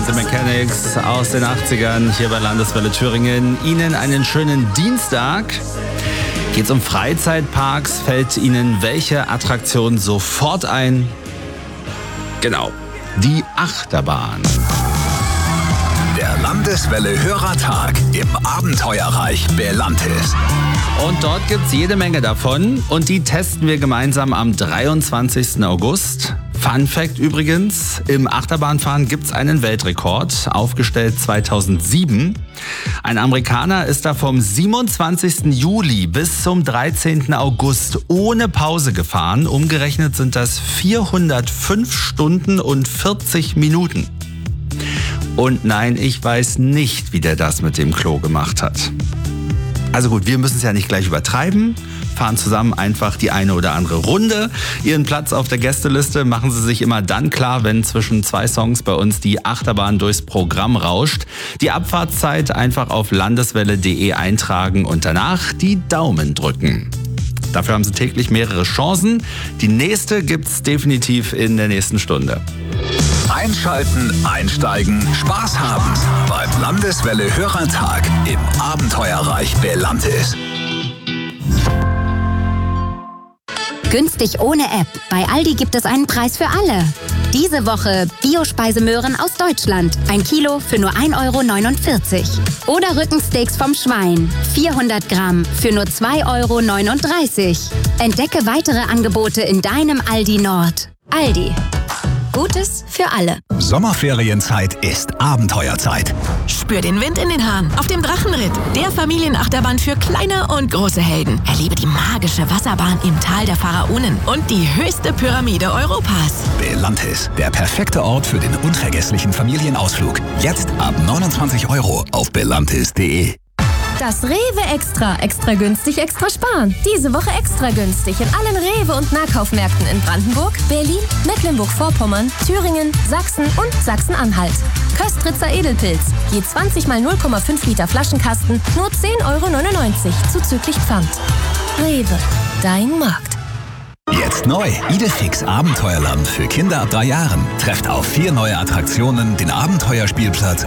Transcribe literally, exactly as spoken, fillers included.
and the Mechanics aus den achtzigern hier bei Landeswelle Thüringen. Ihnen einen schönen Dienstag. Geht's um Freizeitparks? Fällt Ihnen welche Attraktion sofort ein? Genau, die Achterbahn. Der Landeswelle Hörertag im Abenteuerreich Belantis. Und dort gibt's jede Menge davon und die testen wir gemeinsam am dreiundzwanzigsten August. Fun Fact übrigens, im Achterbahnfahren gibt's einen Weltrekord, aufgestellt zweitausendsieben. Ein Amerikaner ist da vom siebenundzwanzigsten Juli bis zum dreizehnten August ohne Pause gefahren. Umgerechnet sind das vierhundertfünf Stunden und vierzig Minuten. Und nein, ich weiß nicht, wie der das mit dem Klo gemacht hat. Also gut, wir müssen es ja nicht gleich übertreiben. Fahren zusammen einfach die eine oder andere Runde. Ihren Platz auf der Gästeliste machen Sie sich immer dann klar, wenn zwischen zwei Songs bei uns die Achterbahn durchs Programm rauscht. Die Abfahrtszeit einfach auf landeswelle punkt de eintragen und danach die Daumen drücken. Dafür haben Sie täglich mehrere Chancen. Die nächste gibt's definitiv in der nächsten Stunde. Einschalten, einsteigen, Spaß haben beim Landeswelle Hörertag im Abenteuerreich Belantis. Günstig ohne App. Bei Aldi gibt es einen Preis für alle. Diese Woche Bio-Speisemöhren aus Deutschland. Ein Kilo für nur ein Euro neunundvierzig. Oder Rückensteaks vom Schwein. vierhundert Gramm für nur zwei Euro neununddreißig. Entdecke weitere Angebote in deinem Aldi Nord. Aldi. Gutes für alle. Sommerferienzeit ist Abenteuerzeit. Spür den Wind in den Haaren auf dem Drachenritt. Der Familienachterbahn für kleine und große Helden. Erlebe die magische Wasserbahn im Tal der Pharaonen und die höchste Pyramide Europas. Belantis, der perfekte Ort für den unvergesslichen Familienausflug. Jetzt ab neunundzwanzig Euro auf belantis punkt de. Das Rewe Extra. Extra günstig, extra sparen. Diese Woche extra günstig in allen Rewe- und Nahkaufmärkten in Brandenburg, Berlin, Mecklenburg-Vorpommern, Thüringen, Sachsen und Sachsen-Anhalt. Köstritzer Edelpilz. Je zwanzig mal null Komma fünf Liter Flaschenkasten nur zehn Euro neunundneunzig zuzüglich Pfand. Rewe. Dein Markt. Jetzt neu. Idefix Abenteuerland für Kinder ab drei Jahren. Trefft auf vier neue Attraktionen, den Abenteuerspielplatz